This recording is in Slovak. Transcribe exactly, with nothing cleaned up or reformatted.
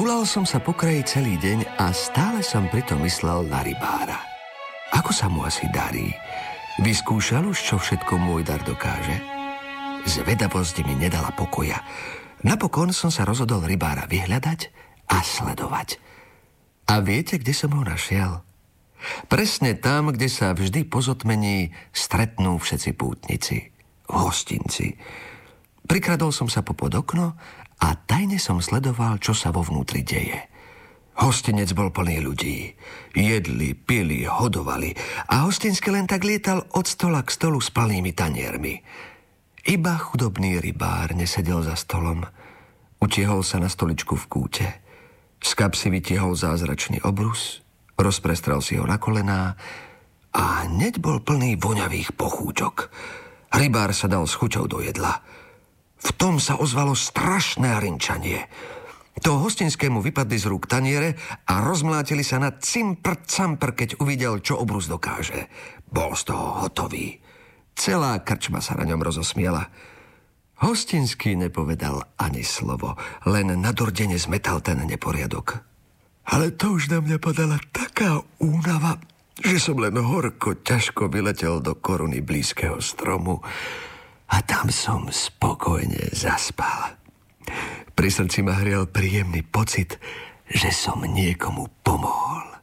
Tulal som sa po kraji celý deň a stále som pritom myslel na rybára. Ako sa mu asi darí? Vyskúšal už, čo všetko môj dar dokáže? Zvedavosť mi nedala pokoja. Napokon som sa rozhodol rybára vyhľadať a sledovať. A viete, kde som ho našiel? Presne tam, kde sa vždy po zotmení stretnú všetci pútnici. V hostinci. Prikradol som sa popod okno a tajne som sledoval, čo sa vo vnútri deje. Hostinec bol plný ľudí. Jedli, pili, hodovali a hostinský len tak lietal od stola k stolu s plnými taniermi. Iba chudobný rybár nesedel za stolom. Utiehol sa na stoličku v kúte. Z kapsy vytiehol zázračný obrus, rozprestrel si ho na kolená a hneď bol plný voňavých pochúčok. Rybár sa dal s chuťou do jedla. V tom sa ozvalo strašné rinčanie. To hostinskému vypadli z rúk taniere a rozmlátili sa na cimpr-campr, keď uvidel, čo obrus dokáže. Bol z toho hotový. Celá krčma sa na ňom rozosmiela. Hostinský nepovedal ani slovo, len nadordene zmetal ten neporiadok. Ale to už na mňa padala taká únava, že som len horko ťažko vyletel do koruny blízkeho stromu a tam som spokojne zaspal. Pri srdci ma hrial príjemný pocit, že som niekomu pomohol.